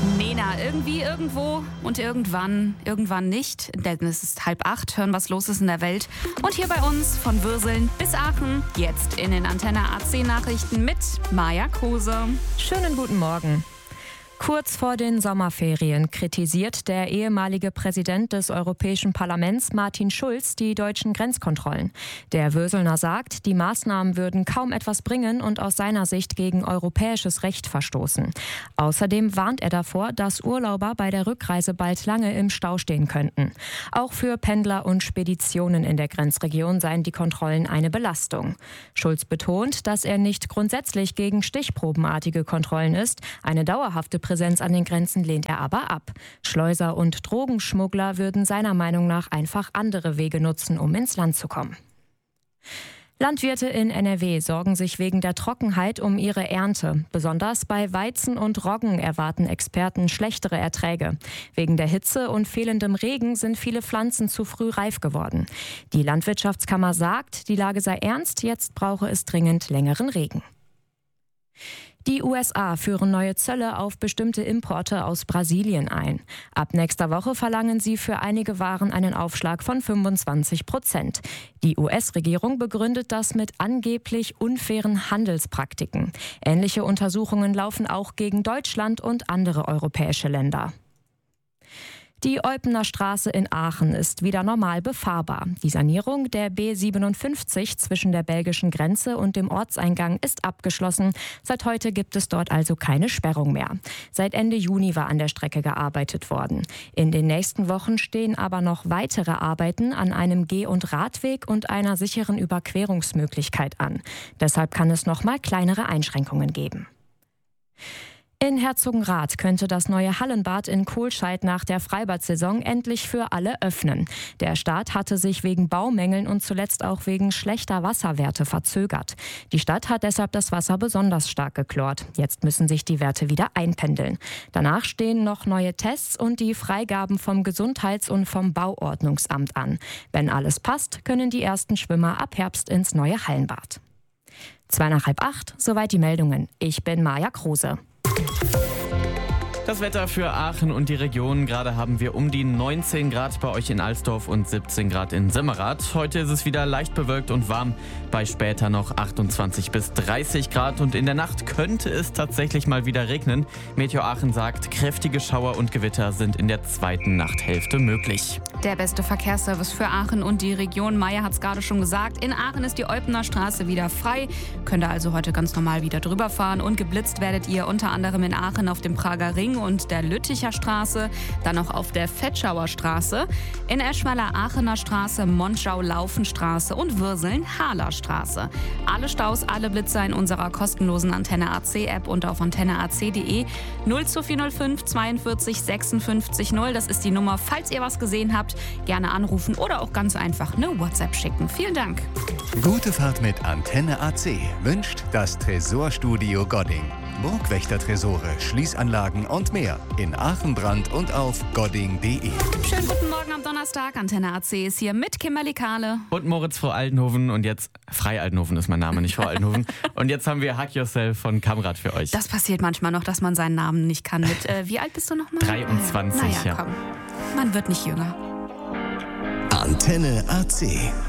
Nena, irgendwie, irgendwo und irgendwann nicht, denn es ist 7:30, hören, was los ist in der Welt. Und hier bei uns von Würseln bis Aachen, jetzt in den Antenne AC Nachrichten mit Maja Kruse. Schönen guten Morgen. Kurz vor den Sommerferien kritisiert der ehemalige Präsident des Europäischen Parlaments Martin Schulz die deutschen Grenzkontrollen. Der Würselner sagt, die Maßnahmen würden kaum etwas bringen und aus seiner Sicht gegen europäisches Recht verstoßen. Außerdem warnt er davor, dass Urlauber bei der Rückreise bald lange im Stau stehen könnten. Auch für Pendler und Speditionen in der Grenzregion seien die Kontrollen eine Belastung. Schulz betont, dass er nicht grundsätzlich gegen stichprobenartige Kontrollen ist. Eine dauerhafte Präsenz an den Grenzen lehnt er aber ab. Schleuser und Drogenschmuggler würden seiner Meinung nach einfach andere Wege nutzen, um ins Land zu kommen. Landwirte in NRW sorgen sich wegen der Trockenheit um ihre Ernte. Besonders bei Weizen und Roggen erwarten Experten schlechtere Erträge. Wegen der Hitze und fehlendem Regen sind viele Pflanzen zu früh reif geworden. Die Landwirtschaftskammer sagt, die Lage sei ernst, jetzt brauche es dringend längeren Regen. Die USA führen neue Zölle auf bestimmte Importe aus Brasilien ein. Ab nächster Woche verlangen sie für einige Waren einen Aufschlag von 25%. Die US-Regierung begründet das mit angeblich unfairen Handelspraktiken. Ähnliche Untersuchungen laufen auch gegen Deutschland und andere europäische Länder. Die Eupener Straße in Aachen ist wieder normal befahrbar. Die Sanierung der B57 zwischen der belgischen Grenze und dem Ortseingang ist abgeschlossen. Seit heute gibt es dort also keine Sperrung mehr. Seit Ende Juni war an der Strecke gearbeitet worden. In den nächsten Wochen stehen aber noch weitere Arbeiten an einem Geh- und Radweg und einer sicheren Überquerungsmöglichkeit an. Deshalb kann es noch mal kleinere Einschränkungen geben. In Herzogenrath könnte das neue Hallenbad in Kohlscheid nach der Freibad-Saison endlich für alle öffnen. Der Start hatte sich wegen Baumängeln und zuletzt auch wegen schlechter Wasserwerte verzögert. Die Stadt hat deshalb das Wasser besonders stark geklort. Jetzt müssen sich die Werte wieder einpendeln. Danach stehen noch neue Tests und die Freigaben vom Gesundheits- und vom Bauordnungsamt an. Wenn alles passt, können die ersten Schwimmer ab Herbst ins neue Hallenbad. 7:45, soweit die Meldungen. Ich bin Maja Kruse. Das Wetter für Aachen und die Region. Gerade haben wir um die 19 Grad bei euch in Alsdorf und 17 Grad in Simmerath. Heute ist es wieder leicht bewölkt und warm, bei später noch 28 bis 30 Grad. Und in der Nacht könnte es tatsächlich mal wieder regnen. Meteo Aachen sagt, kräftige Schauer und Gewitter sind in der zweiten Nachthälfte möglich. Der beste Verkehrsservice für Aachen und die Region. Maya hat es gerade schon gesagt. In Aachen ist die Eupener Straße wieder frei. Könnt ihr also heute ganz normal wieder drüber fahren. Und geblitzt werdet ihr unter anderem in Aachen auf dem Prager Ring und der Lütticher Straße, dann noch auf der Vetschauer Straße, in Eschweiler Aachener Straße, Monschau-Laufenstraße und Würseln-Harler Straße. Alle Staus, alle Blitzer in unserer kostenlosen Antenne AC App und auf antenneac.de 02405 42 56 0. Das ist die Nummer, falls ihr was gesehen habt, gerne anrufen oder auch ganz einfach eine WhatsApp schicken. Vielen Dank. Gute Fahrt mit Antenne AC wünscht das Tresorstudio Godding. Burgwächter-Tresore, Schließanlagen und mehr in Aachen, Brand und auf godding.de. Schönen guten Morgen am Donnerstag. Antenne AC ist hier mit Kimberly Kahle. Und Moritz Frau Altenhoven und jetzt, Frei Altenhoven ist mein Name, nicht Frau Altenhoven. Und jetzt haben wir Hack Yourself von Kamrad für euch. Das passiert manchmal noch, dass man seinen Namen nicht kann. Wie alt bist du nochmal? 23, naja, ja. Komm. Man wird nicht jünger. Antenne AC.